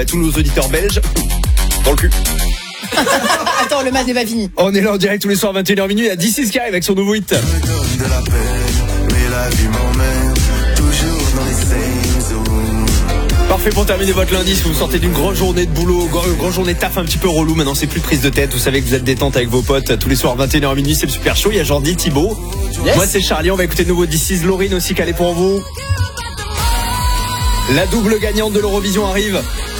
Tous nos auditeurs belges, dans le cul. Attends, le match n'est pas fini. On est là en direct tous les soirs 21h minuit. Il y a D6 qui arrive avec son nouveau hit. Je me donne de la peine, mais la vie m'emmène toujours dans les same zones. Parfait pour terminer votre lundi. Si vous sortez d'une grosse journée de boulot, grosse journée de taf un petit peu relou, maintenant c'est plus prise de tête. Vous savez que vous êtes détente avec vos potes tous les soirs 21h minuit. C'est le super show. Il y a Jordi, Thibaut. Yes. Moi c'est Charlie. On va écouter de nouveau D6. Laurine aussi calée pour vous. La double gagnante de l'Eurovision arrive.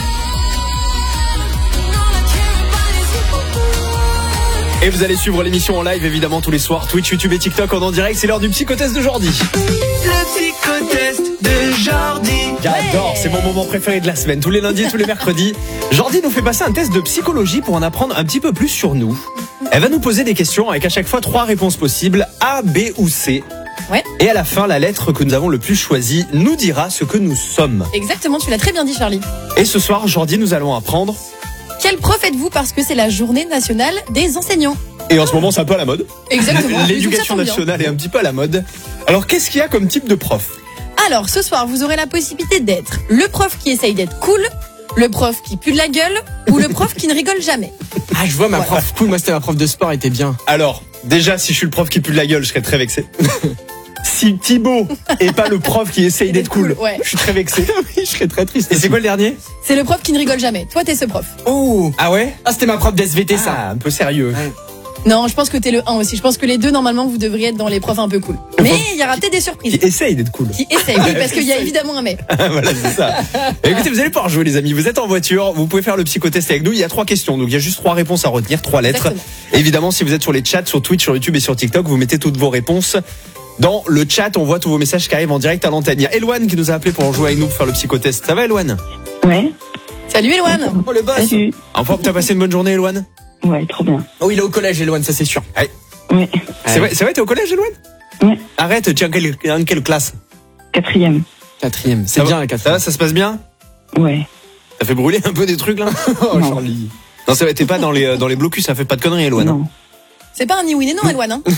Et vous allez suivre l'émission en live évidemment tous les soirs, Twitch, YouTube et TikTok en direct. C'est l'heure du psychotest de Jordi. Le psychotest de Jordi. J'adore, c'est mon moment préféré de la semaine. Tous les lundis et tous les mercredis, Jordi nous fait passer un test de psychologie pour en apprendre un petit peu plus sur nous. Elle va nous poser des questions avec à chaque fois 3 réponses possibles, A, B ou C. Ouais. Et à la fin, la lettre que nous avons le plus choisie nous dira ce que nous sommes. Exactement, tu l'as très bien dit, Charlie. Et ce soir, Jordi, nous allons apprendre. Quel prof êtes-vous parce que c'est la journée nationale des enseignants? Et en ce moment, c'est un peu à la mode. Exactement. L'éducation nationale est un petit peu à la mode. Alors, qu'est-ce qu'il y a comme type de prof? Alors, ce soir, vous aurez la possibilité d'être le prof qui essaye d'être cool, le prof qui pue de la gueule ou le prof qui ne rigole jamais. Ah, je vois ma prof cool. Moi, c'était ma prof de sport, elle était bien. Alors, déjà, si je suis le prof qui pue de la gueule, je serais très vexé. Si Thibaut est pas le prof qui essaye d'être cool, ouais. Je suis très vexé. Oui, je serais très triste. Et c'est quoi le dernier? C'est le prof qui ne rigole jamais. Toi, t'es ce prof. Oh. Ah ouais? Ah, c'était ma prof d'SVT, ça. Ah, un peu sérieux. Ouais. Non, je pense que t'es le 1 aussi. Je pense que les deux, normalement, vous devriez être dans les profs un peu cool. Mais il y aura peut-être des surprises. Qui essaye d'être cool. Qui essaye, oui, parce qu'il y a évidemment un mais. Voilà, c'est ça. Et écoutez, vous allez pouvoir jouer, les amis. Vous êtes en voiture, vous pouvez faire le psychotest avec nous. Il y a 3 questions, donc il y a juste 3 réponses à retenir, 3 lettres. Exactement. Évidemment, si vous êtes sur les chats, sur Twitch, sur YouTube et sur TikTok, vous mettez toutes vos réponses. Dans le chat, on voit tous vos messages qui arrivent en direct à l'antenne. Il y a Eloane qui nous a appelé pour jouer avec nous pour faire le psychotest. Ça va, Eloane? Ouais. Salut, Eloane. Oh, le boss. Salut. En forme, t'as passé une bonne journée, Eloane? Ouais, trop bien. Oh, il est au collège, Eloane, ça c'est sûr. Ouais. C'est vrai, t'es au collège, Eloane? Ouais. Arrête, tu es en quelle classe? 4e. 4e. C'est Ça bien va la Ça 4e. va, ça se passe bien? Ouais. Ça fait brûler un peu des trucs, là? Oh, Non. Charlie. Non, c'est vrai, t'es pas dans les blocus, ça fait pas de conneries, Eloane. Non. C'est pas un ni oui ni non, Eloane. Hein.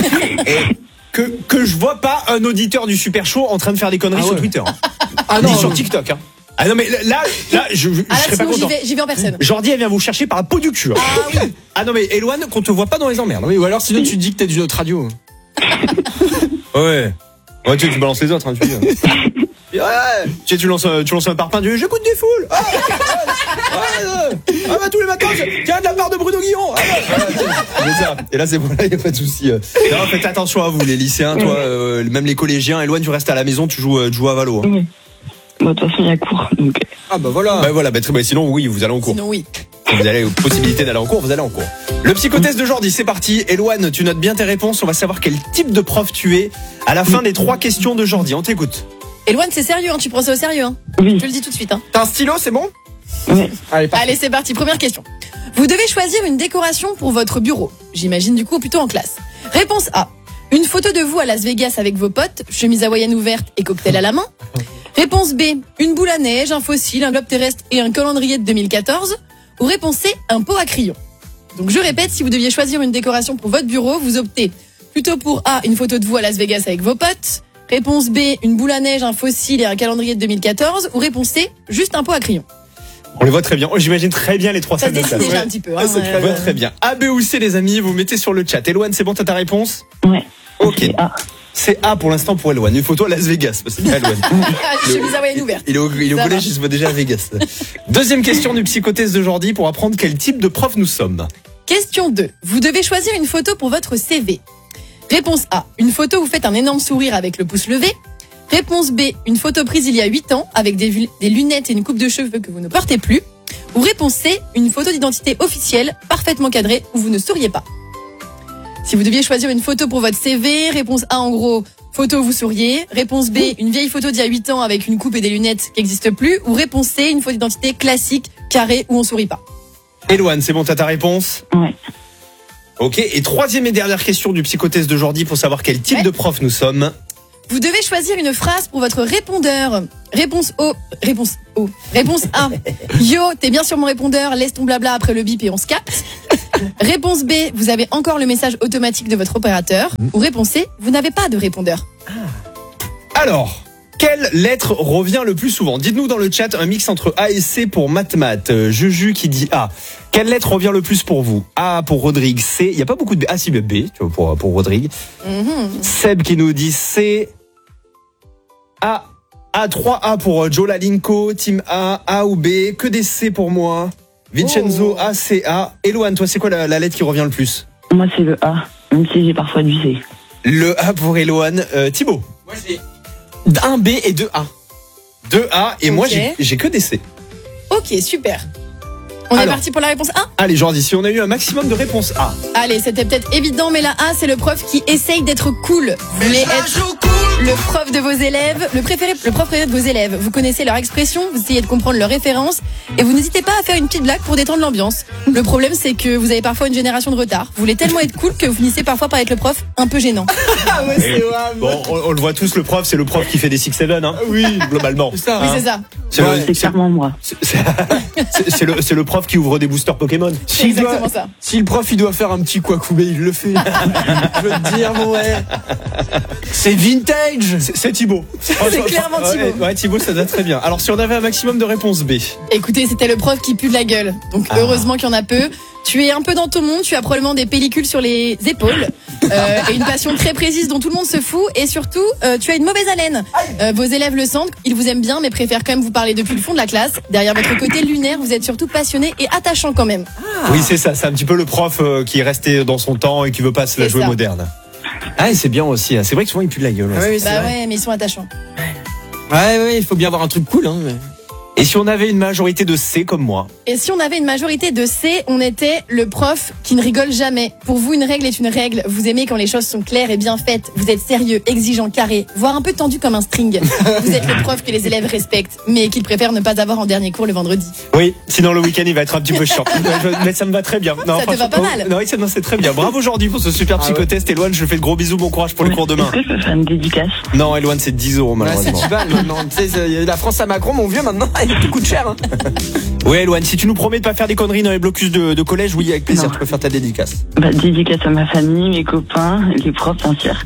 Que je vois pas un auditeur du Super Show en train de faire des conneries Ah sur ouais. Twitter. Ah Ni non, sur non. TikTok. Hein. Ah non, mais là, je Ah là, serais pas sinon, content. j'y vais en personne. Jordi, elle vient vous chercher par la peau du cul. Hein. Ah oui. Ah non, mais Eloane, qu'on te voit pas dans les emmerdes. Oui, ou alors sinon tu dis que t'es d'une autre radio. Ouais. Ouais, tu balances les autres, hein, tu dis. Ouais, tu lances un parpaing du j'écoute des foules. Ah bah tous les matins, tiens de la part de Bruno Guillon. Ah, c'est ça. Et là c'est bon, là y a pas de souci. Non, faites attention à vous les lycéens, toi, même les collégiens. Eloane, tu restes à la maison, tu joues à Valo. Hein. Oui. Bon, de toute façon, il y a cours. Donc... Ah bah voilà. Bah voilà, très bien. Sinon oui, vous allez en cours. Sinon, oui. Si vous avez possibilité d'aller en cours, vous allez en cours. Le psychotest de Jordi, c'est parti. Eloane, tu notes bien tes réponses. On va savoir quel type de prof tu es à la fin des 3 questions de Jordi. On t'écoute. Eloane, c'est sérieux, hein. Tu prends ça au sérieux. Hein. Oui. Je le dis tout de suite. Hein. T'as un stylo, c'est bon? Ouais. Allez, parti. Allez, c'est parti. Première question. Vous devez choisir une décoration pour votre bureau. J'imagine du coup plutôt en classe. Réponse A. Une photo de vous à Las Vegas avec vos potes, chemise hawaïenne ouverte et cocktail à la main. Réponse B. Une boule à neige, un fossile, un globe terrestre et un calendrier de 2014. Ou réponse C. Un pot à crayon. Donc je répète, si vous deviez choisir une décoration pour votre bureau, vous optez plutôt pour A. Une photo de vous à Las Vegas avec vos potes. Réponse B. Une boule à neige, un fossile et un calendrier de 2014. Ou réponse C. Juste un pot à crayon. On les voit très bien. Oh, j'imagine très bien les 3 Ça se salles de dessine classe. déjà un petit peu. Hein. On les voit très bien. A, B ou C, les amis, vous mettez sur le chat. Eloane, c'est bon, t'as ta réponse? Ouais. Ok. C'est A. C'est A pour l'instant pour Eloane. Une photo à Las Vegas. C'est bien Eloane. Chemise hawaïenne ouverte. Il est au Ça collège, va. il se voit déjà à Vegas. Deuxième question du psychotest de Jordi pour apprendre quel type de prof nous sommes. Question 2. Vous devez choisir une photo pour votre CV. Réponse A. Une photo où vous faites un énorme sourire avec le pouce levé. Réponse B. Une photo prise il y a 8 ans avec des lunettes et une coupe de cheveux que vous ne portez plus. Ou réponse C. Une photo d'identité officielle, parfaitement cadrée, où vous ne souriez pas. Si vous deviez choisir une photo pour votre CV, réponse A en gros, photo où vous souriez. Réponse B, une vieille photo d'il y a 8 ans avec une coupe et des lunettes qui n'existent plus. Ou réponse C, une photo d'identité classique, carrée, où on sourit pas. Eloane, c'est bon, t'as ta réponse? Ouais. Ok, et troisième et dernière question du psychotest de Jordi pour savoir quel type Ouais. de prof nous sommes. Vous devez choisir une phrase pour votre répondeur. Réponse O. Réponse O. Réponse A. Yo, t'es bien sur mon répondeur, laisse ton blabla après le bip et on se capte. Réponse B. Vous avez encore le message automatique de votre opérateur. Ou réponse C. Vous n'avez pas de répondeur. Alors, Quelle lettre revient le plus souvent? Dites-nous dans le chat un mix entre A et C pour maths. Juju qui dit A. Quelle lettre revient le plus pour vous? A pour Rodrigue, C. Il n'y a pas beaucoup de B. Ah si, B, tu vois, pour Rodrigue. Seb qui nous dit C. A. A, 3A pour Joe Lalinko. Team A ou B. Que des C pour moi. Vincenzo, A, C, A. Eloane, toi, c'est quoi la lettre qui revient le plus? Moi, c'est le A, même si j'ai parfois du C. Le A pour Eloane. Thibaut? Moi, j'ai un B et deux A. 2A et moi Ok. j'ai que des C. Ok, super. On est Alors. parti pour la réponse A. Allez Jordi, si on a eu un maximum de réponses A. Allez, c'était peut-être évident, mais la A, c'est le prof qui essaye d'être cool. Vous voulez être le prof de vos élèves, le prof préféré de vos élèves. Vous connaissez leur expression, vous essayez de comprendre leurs références, et vous n'hésitez pas à faire une petite blague pour détendre l'ambiance. Le problème, c'est que vous avez parfois une génération de retard. Vous voulez tellement être cool que vous finissez parfois par être le prof un peu gênant. Ah ouais, c'est Bon, on le voit tous, le prof, c'est le prof qui fait des 6-7, hein. Oui, globalement. C'est ça. Oui, hein. c'est ça. C'est Ouais, le- c'est clairement moi. c'est le prof qui ouvre des boosters Pokémon. C'est S'il doit- exactement ça. Si le prof il doit faire un petit Kwakubé, il le fait. Je veux te dire, ouais. C'est vintage. C'est Thibaut. C'est clairement Thibaut. Ouais, Thibaut, ça doit très bien. Alors, si on avait un maximum de réponses B. Écoutez, c'était le prof qui pue de la gueule. Donc heureusement qu'il y en a peu. Tu es un peu dans ton monde, tu as probablement des pellicules sur les épaules et une passion très précise dont tout le monde se fout. Et surtout, tu as une mauvaise haleine. Vos élèves le sentent, ils vous aiment bien, mais préfèrent quand même vous parler depuis le fond de la classe. Derrière votre côté lunaire, vous êtes surtout passionné et attachant quand même. Oui, c'est ça. C'est un petit peu le prof qui est resté dans son temps et qui veut pas se la C'est jouer ça. moderne. Ah, et c'est bien aussi. C'est vrai que souvent, il pue de la gueule. Ouais, oui, c'est Bah vrai. ouais, mais ils sont attachants. Ouais, il faut bien avoir un truc cool, hein. mais- Et si on avait une majorité de C comme moi? Et si on avait une majorité de C, on était le prof qui ne rigole jamais. Pour vous, une règle est une règle. Vous aimez quand les choses sont claires et bien faites. Vous êtes sérieux, exigeant, carré, voire un peu tendu comme un string. Vous êtes le prof que les élèves respectent, mais qu'ils préfèrent ne pas avoir en dernier cours le vendredi. Oui, sinon le week-end il va être un petit peu chiant. Mais ça me va très bien. Non, Ça te va pas franchement, mal. Non, oui, c'est très bien. Bravo Jordi pour ce super Ah ouais. psychotest. Eloane, je fais de gros bisous, bon courage pour les cours demain. Est-ce que je peux faire une dédicace? Non, Eloane, c'est 10 euros Ouais, c'est malheureusement. 10 balles maintenant. Tu sais, la France à Macron, mon vieux, maintenant, il coûte cher. Hein. Oui, Eloane, si tu nous promets de pas faire des conneries dans les blocus de collège, oui, avec plaisir, Non. tu peux faire ta dédicace. Bah, dédicace à ma famille, mes copains, les profs, bien sûr.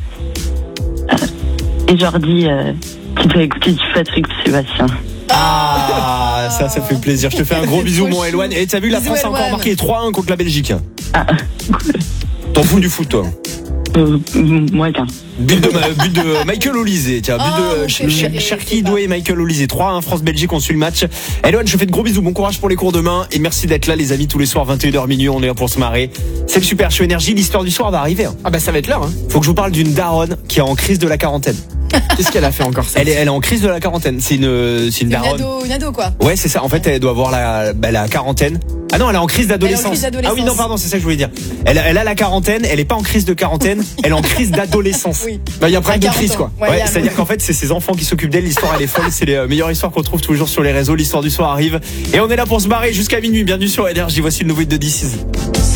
Et Jordi, qui doit écouter du Patrick Sébastien. Ah, ça fait plaisir. Je te fais un gros bisou, Trop mon chou. Eloane. Et t'as vu, la Bisous, France a encore Eloane. marqué 3-1 contre la Belgique. Ah, T'en fous du foot, toi? moyen. But de Michael Olysée, tiens, but Oh, de mon préféré, Cherki c'est Doué et Michael Olysée. 3-1 France-Belgique, on suit le match. Eloane, je fais de gros bisous, bon courage pour les cours demain et merci d'être là les amis tous les soirs 21h minuit, on est là pour se marrer. C'est le Super Show Énergie, l'histoire du soir va arriver. Hein. Ah bah ça va être l'heure. Hein. Faut que je vous parle d'une daronne qui est en crise de la quarantaine. Qu'est-ce qu'elle a fait encore ça? Elle est en crise de la quarantaine, c'est une daronne. Une ado, quoi. Ouais, c'est ça. En fait, elle doit avoir la quarantaine. Ah non, elle est en crise d'adolescence. d'adolescence. Ah oui, non, pardon, c'est ça que je voulais dire. Elle a la quarantaine, elle est pas en crise de quarantaine, elle est en crise d'adolescence. Oui. Bah il y a un problème de 40 crise ans. quoi. Ouais, il y a- C'est-à-dire qu'en fait, c'est ses enfants qui s'occupent d'elle. L'histoire, elle est folle. C'est les meilleures histoires qu'on trouve toujours sur les réseaux. L'histoire du soir arrive. Et on est là pour se barrer jusqu'à minuit. Bienvenue sur Énergie. Voici le nouveau hit de This Is.